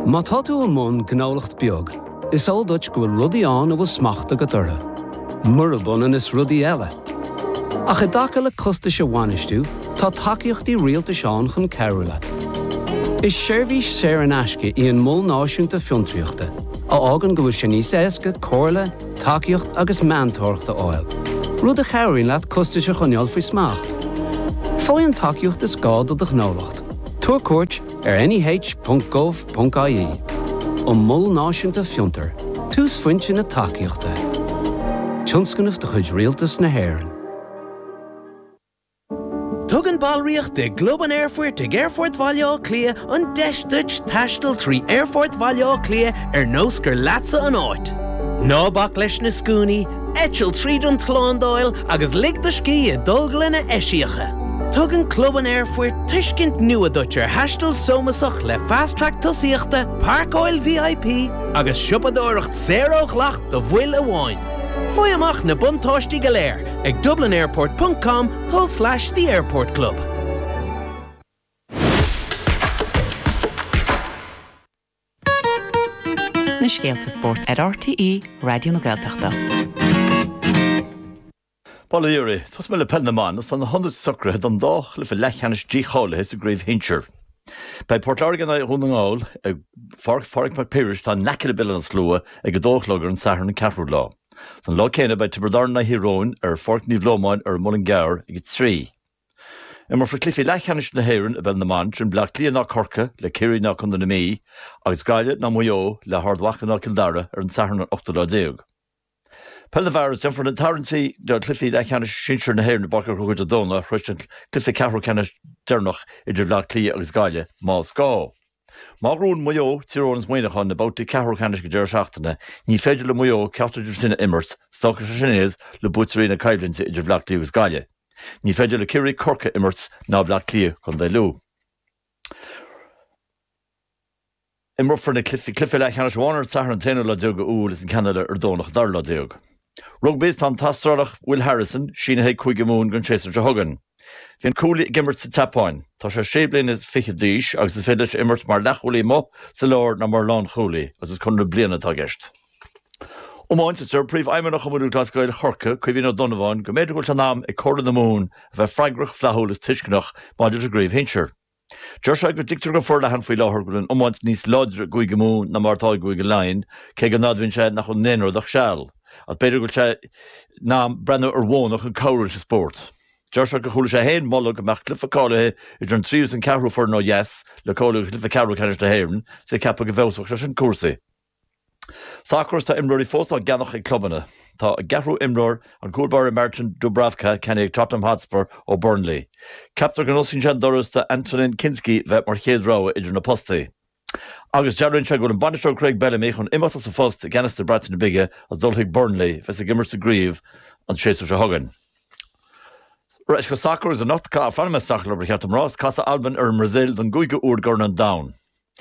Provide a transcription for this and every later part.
Má tá tú an món gnálacht beag, is all dutch go bhfuil rudaí an a bhfuil smachta go dtora. Murabun is rudaí eile. Ach I daca le costa se bhainistú, tá takeíochtaí rialta seán chun ceiriúlaat. Is seirbhís séir an aisce í an mól náisiúnta fiontriachta, a ágan go bhfuil sé níos éasca, cóirla, takeíocht agus meantóireachta áil. Rud a cheiriúin leat costa se chuneal faoi smacht. Fói an takeíocht is gád a gnálacht. Tuair cuairt nih.gov.ie. An mól náisiúnta fiontar, tús foiinte na takeíochta. Tionscanmh de chuid rialtas na hÉireann. Tugan balríocht de Globan Airfort de Airfort Valleau Clia an deisdutch tastal trí Airfort Valleau Clia nóscar latsa an áit. Ná bach leis na scúni, etil tríd an tlándáil agus lig de ski dulgla na eisiacha. Tugan Globan Airfort tuiscint nua dutcher hastal somasach le fast track tusaíochta, Park Oil VIP agus siupadóireacht 0 glacht do bhfuil a bháin. Foy amach na buntáistí go léir ag dublinairport.com/the airport club. Na Scéalta Sport ar RTE Radio na Gaeltachta. Paula Uri, tos me le pennaman, as an 100 sucre het an dách le lechannis G. Chole his a Grave Hincher. Bei Port Largan I Runangáil, Fark McPirish tá naked bill an slua ag a dóchlogger an Saturn and Caffrú Law. San lá céine bei Tiberdarn na Hírón Fork Ní Bhlómáin Mullingar ag 3. Mar for cliffi lechannis na Héireann a bel na man trin blach lia na Corca le Ciri na Cunda na mí agus gaile na Muyo le Hardwacha na Kildara an Saturn an 8 Pelnavarus jump for the Tarrency, the Cliffy that kind of shincher in the hair in the Barker who the Donna, Christian Cliffy Carroll kind of Dernoch, Idrivla Clea, agus Gaia, Moscow. Magroon Moyo, Tirones Wainacon, about the Carroll Canish Gershachtana, Ni Federal Moyo, Captain Justina Immers, Stocker Shinez, Le Butrina Kaivins, Idrivla Clea, Gaia. Ni Federal Kiri Corca Immers, now Black Clea, Condelu. Immer for the Cliffy like Hanish Warner, Saharan Tenor La Dioga Ool is in Canada or Donach Dar La Diog. Rugby's Tom Tastrach, Will Harrison, Sheena Hay Quigamoon, Gunchaser Jahogan. Vin Cooley Gimmert to Tapoin, Tosha Shablin is Fiche Dish, as the Fedish Immert Marlachuli Mo, Salor, Namarlon Hooley, as is Conor Bliana Tagest. Sister, Priv Imanoch Hamudu Glasgow Horka, Quivino Donovan, Gomedical Chanam, a Cord of the Moon, of a Fragrach Flahol is Tishknoch, Module Grave Hincher. Joshua go dictor go for the hand for Lahorgulin, once Nis Lodger Guigamoon, Namartal Guigalain, Keganadvinshed nach on Nenor the Shell. At better go Nam Brenner or Wonach and Courage Sport. Joshua Kahulisha Hain Mollog Mach Cliffa Cole, is on Trius and Carroll for no yes, Le Cole Cliffa Carroll Canish to Haven, say Kappa Gavels and Corsi. Sakros to Imrory Fosa Ganach and Clubana, Ta Gafro Imror and Coolbar Merchant Dubravka, Kenny Tottenham Hotspur or Burnley. Captain Ganosin Doris to Antonin Kinski, Vet Marquez Row, Idrina Posti. August Jarin Chagul and Banisho Craig Bellamy on Immotus of Fost, Ganister Bratton Bigga, as Dulhig Burnley, Vessa Gimmers to Grieve, and Chase of Shahogan. Reshko Sakor is a not car from a Sakler, but Hatam Ross, Casa Alban or Brazil, and Guiga Urgurn and down.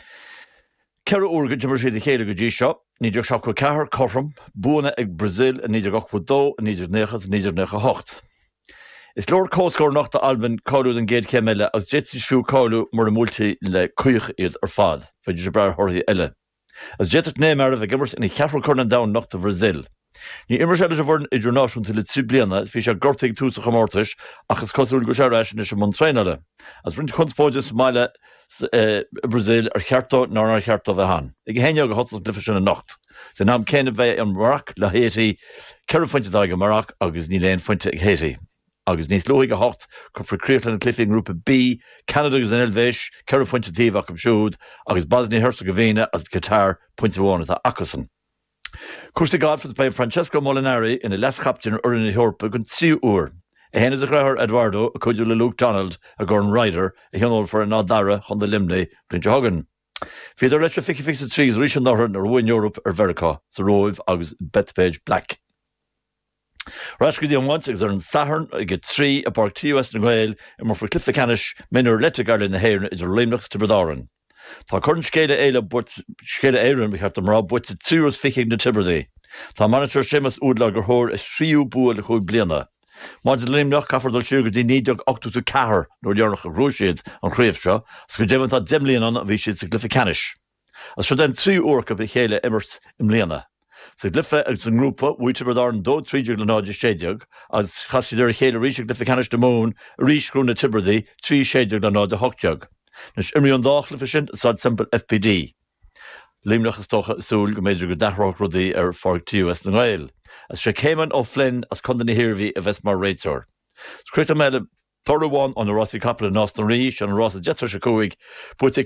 Kera Urga Jimmershi the Kela G shop, Niger Shako Kahar, Kofram, Buona eg Brazil, and Niger Gokwodo, and Niger Nechas, Niger Necha Hocht. Is Lord Coascore not the Alban, Kalu and Gate Kemela, as Jetsi Shu Kalu, Muramulti, Le Kuich id or Fad, for Jibrar Hori Elle. As Jetet name out of the Gimmers in a Kafro Corner down, not the Brazil. Ni immer selbst geworden Idronation till it Sibliana, Fischer Gortig to Hamortisch, Achas Kosul Gusharash and Montrenale. As Rind Conspojus Mile Brazil or Herto, nor Herto the Han. Ighenio Hotsel Cliffish in a Nacht. The Nam Keneve and Marak, La Haiti, Kerrifunt Diga Marak, August Nilan Fuente Haiti. August Nis Loiga Hot, for Creatland Cliffing Group B, Canada is an Elvish, Kerrifunt Diva Shud, August Bosnia Herzegovina as Qatar, Points of One at Ackerson. Cursi Godfrey by Francesco Molinari in a less captain or in a Horp, good 2 hour. A hen is a Grahar Eduardo, a Cudula Luke Donald, a Gorn Ryder, a Hunol for a Nodara, on the Limney, Prince Hogan. Feather Letra Ficky Fix the Trees, Rishan Northern, or Win Europe, or Verica, so Rove, August Bethpage Black. Rashkidi on once, are in Sahern, I get 3, a Park T. Western Whale, and more for Cliffacanish, Minor Letter in the Hair is a Limnux to Bedaran. Tá chun scéile éile but scéile éireann be cheart am rá but túras ficking na Tiberday. Tá monitor sémas údla gur thóir is tríú bua le chuig bliana. Máid limnach cafardal siúgur dí níideag 8 cahar nó dearnach a rúisiad an chréimh seo, as go déimh tá dimlíon an a bhí siad sa glyficanis. As den 3 orca be chéile immert im léana. Sa glyffe ag san grúpa bhuiite bar an dó tríidir le náide séideag, as chasidir chéile ríise glyffe canis de mún, rísgrúna Tiberdaí, 3 séideag le náide hoteag. Nus imrí an dáchlyffe sin sad simple FPD. Limnach is toch súl go méidir go dathróch rudaí fág TUS na Gael. As sé céiman ó Flynn as condan na hirhí a bheits mar réitor. Scríta meile Torúháin an Rossi Capla nás na ríis an Ross Jetar se cúig,